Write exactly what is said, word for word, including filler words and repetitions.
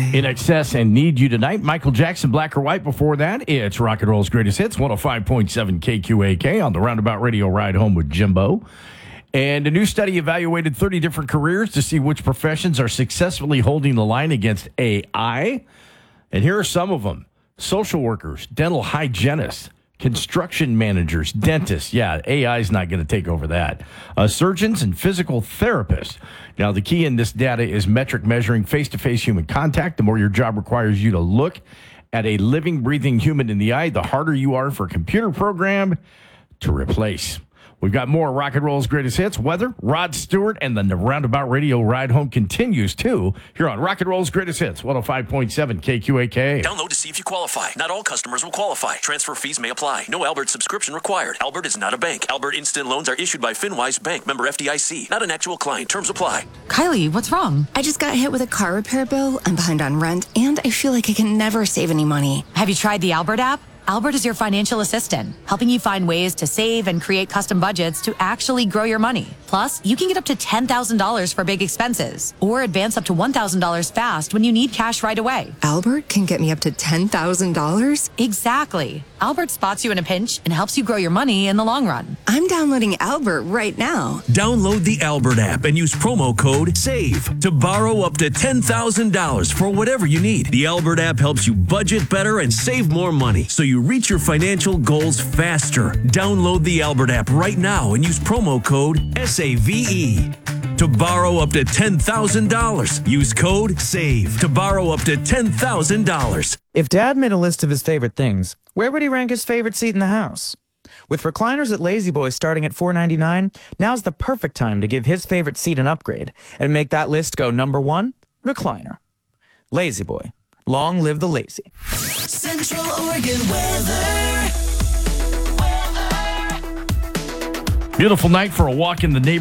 In Excess and Need You Tonight. Michael Jackson, Black or White. Before that, it's Rock and Roll's Greatest Hits, one oh five point seven K Q A K on the Roundabout Radio Ride Home with Jimbo. And a new study evaluated thirty different careers to see which professions are successfully holding the line against A I. And here are some of them. Social workers, dental hygienists, construction managers, dentists. Yeah, A I is not going to take over that. Uh, surgeons and physical therapists. Now, the key in this data is metric measuring face-to-face human contact. The more your job requires you to look at a living, breathing human in the eye, the harder you are for a computer program to replace. We've got more Rock and Roll's Greatest Hits, weather, Rod Stewart, and the Roundabout Radio Ride Home continues, too, here on Rock and Roll's Greatest Hits, one oh five point seven K Q A K. Download to see if you qualify. Not all customers will qualify. Transfer fees may apply. No Albert subscription required. Albert is not a bank. Albert Instant Loans are issued by FinWise Bank, member F D I C. Not an actual client. Terms apply. Kylie, what's wrong? I just got hit with a car repair bill. I'm behind on rent, and I feel like I can never save any money. Have you tried the Albert app? Albert is your financial assistant, helping you find ways to save and create custom budgets to actually grow your money. Plus, you can get up to ten thousand dollars for big expenses or advance up to one thousand dollars fast when you need cash right away. Albert can get me up to ten thousand dollars? Exactly. Albert spots you in a pinch and helps you grow your money in the long run. I'm downloading Albert right now. Download the Albert app and use promo code SAVE to borrow up to ten thousand dollars for whatever you need. The Albert app helps you budget better and save more money so you reach your financial goals faster. Download the Albert app right now and use promo code S A V E to borrow up to ten thousand dollars. Use code SAVE to borrow up to ten thousand dollars. If Dad made a list of his favorite things, where would he rank his favorite seat in the house? With recliners at Lazy Boy starting at four ninety-nine, now's the perfect time to give his favorite seat an upgrade and make that list go number one, recliner. Lazy Boy. Long live the lazy. Central Oregon weather. Beautiful night for a walk in the neighborhood.